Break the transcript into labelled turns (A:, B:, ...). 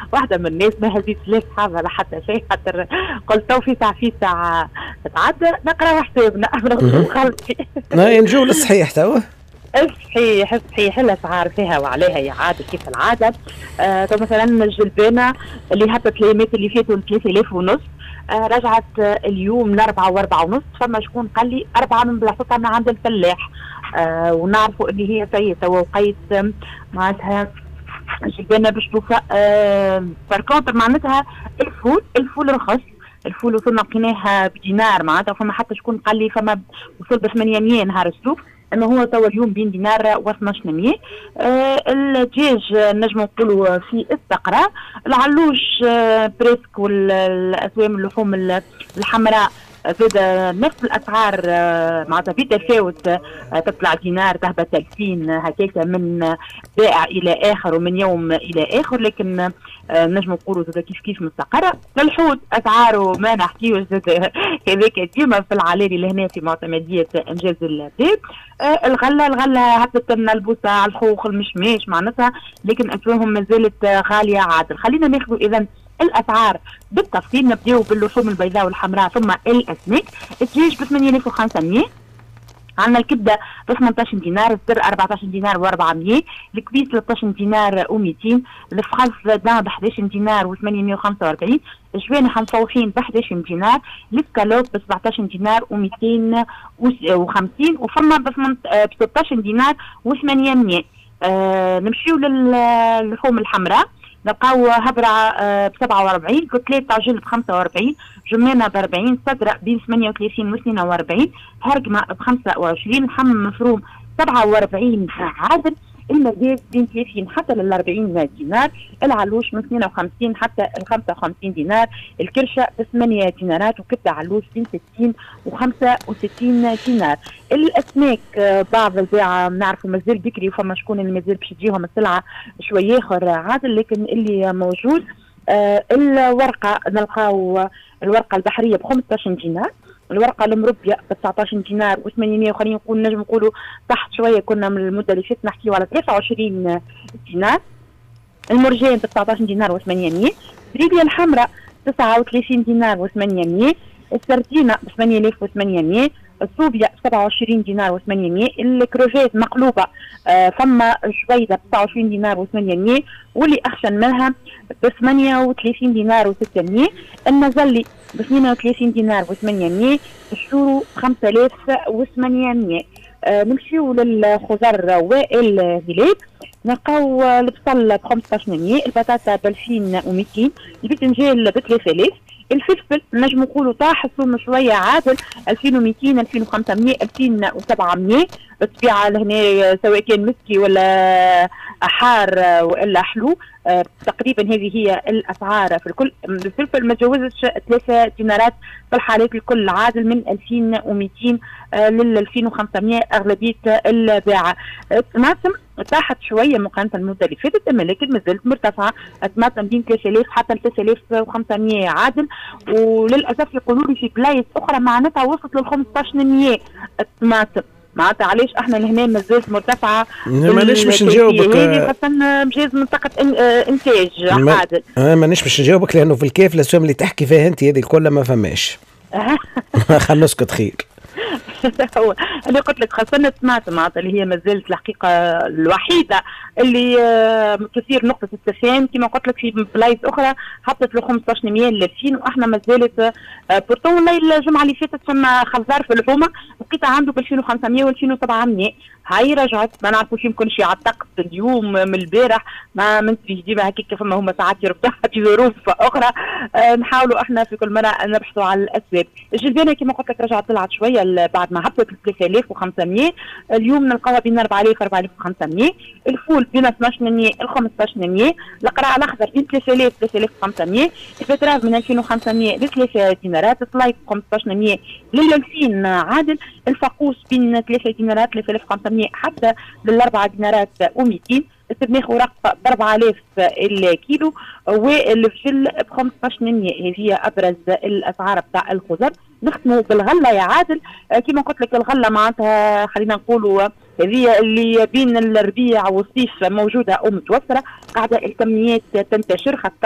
A: واحدة من الناس ما هزيت ليش حاجة ولا حتى شيء، خاطر قلت تو في ساعة تتعدى نقرا حسابنا وخلصي.
B: نجو للصحيح توا.
A: صحيح الاسعار فيها وعليها يا عادل كيف العاده. مثلا الجلبانه اللي هبطت الايامات اللي فاتوا 3000 ونص، رجعت اليوم ل 4 و4 ونص. فما شكون قال لي 4 من بلاصتها من عند الفلاح. ونعرفوا اللي هي سيئه وقيت معناتها الجلبانه باش توفى. باركونتر معناتها الفول رخص. الفول وصلنا لقيناها بدينار معناتها، فما حتى شكون قال لي فما وصل ب 800 نهار السوق، انه هو توا اليوم بين دينار و 1200. الدجاج نجم نقولوا في الثقره. العلوش بريسك والاسوام اللحوم الحمراء زاد نفس الاسعار معناتها بتفاوت. تطلع دينار تهبط 3000 هكاك من بائع الى اخر ومن يوم الى اخر، لكن نجم نقولوا زاد كيف مستقره. للحوت اسعاره ما نحكيوش زاد هذاك ديما في العلالي لهنا في معتمديه انجاز الباب. الغله هبطت لنا البوسه الحوخ المشماش معناتها، لكن اسواقهم ما زالت غاليه عادل. خلينا ناخذ اذا الاسعار بالتفصيل. نبداو باللحوم البيضاء والحمراء ثم الاسماك. الدجاج ب 8500، عندنا الكبده ب 18 دينار، الزر 14 دينار و400، الكبيس 13 دينار و200، الفخذ دان ب 11 دينار و845، الجوانح مفوحين ب 11 دينار، الاسكالوب ب 17 دينار و250، وفما ب 16 دينار و800. نمشيو للحوم الحمراء. نلقاو هبرة ب 47، كتلات طاجين ب 45، جمانة ب 40، صدرة بين 38 و 42، هرقمة ب 25، لحم مفروم 47 عادل. المرقاز بين 30 حتى لل 40 دينار، العلوش من 52 حتى ال 55 دينار، الكرشه ب 8 دينارات، وكبده علوش بين 60 و 65 دينار. الاسماك بعض البيعه نعرفوا مازال بكري، وفما شكون اللي مازال باش تجيهم السلعه شويه اخر عادل، لكن اللي موجود الورقه نلقاو الورقه البحريه ب 15 دينار، الورقه المربيه ب 19 دينار و800، وخلينا نقول نجم نقولوا تحت شويه كنا من المده اللي فاتت نحكيو على 23 دينار. المرجان ب 19 دينار و800، الزريبيه الحمراء 39 دينار و800، السردينه ب 8800، الصوبيا 27 دينار و800، الكروجيت مقلوبه فما جويده ب 29 دينار و800، واللي اخشن منها ب 38 دينار و600، النزلي ب 32 دينار و800، الشورو 5800. نمشيو للخضر والغلاب. نلقاو البصل ب 1500، البطاطا ب 2200، البتنجال ب 3000، الفلفل نجم نقولوا طاح الثوم شويه عادل 2200 2500 2700. بالطبيعه لهنا سواء كان مسكي ولا حار والا حلو تقريبا هذه هي الاسعار في الكل. الفلفل ما تجاوزش 3 دينارات في الحالات الكل عادل من 2200 لل 2500 اغلبيه الباعه. الطماطم طاحت شويه مقارنه المده اللي فاتت، لكن ما زالت مرتفعه. الطماطم بين 3000 حتى 3500 عادل، وللاسف يقولوا لي في بلايص اخرى معناتها وصلت لل 1500 الطماطم. معناتها علاش احنا لهنا ما زالت مرتفعه؟
B: مانيش باش نجاوبك
A: هذه خاصه مجاز منطقه انتاج عادل.
B: مانيش باش نجاوبك لانه في الكيف الاسهم اللي تحكي فيها انت هذه الكل ما فماش. خلينا نسكت خير.
A: هو اللي قلت لك خاصة الطماطم معناتها اللي هي ما زالت الحقيقة الوحيدة اللي تثير نقطة استفهام. كما قلت لك في بلايص أخرى هبطت ل 1500 ل 2000، وإحنا ما زالت بورتون. والله الجمعة اللي فاتت فما خزار في الحومة لقيتها عنده ب 2500 و 2700. هاي رجعت ما نعرفوش يمكن شي على الطقس اليوم من البارح ما منتبهش ديما هكاك، فما هما ساعات يربطوها في ظروف أخرى. نحاولوا إحنا في كل مرة نبحثوا على الأسباب. الجلبانة كما قلت لك رجعت طلعت شوية بعد ما هبطت ل 3500، اليوم نلقاها بين 4000 4500. الفول بين 12000 ل 1500، القراع الاخضر بين 3000 3500، البتراف من 2500 ل 3 دينارات، السلايف 1500 لل 2000 عادل، الفقوس بين 3 دينارات 3500 حتى لل 4 دينارات و200، السبناخ ورق ب 4000 الكيلو، والفجل ب 1500. هذه هي ابرز الاسعار بتاع الخضر. نختموا بالغله يا عادل. كما قلت لك الغله معناتها خلينا نقولوا هذه اللي بين الربيع والصيف موجوده ومتوفره، قاعده الكميات تنتشر خاصه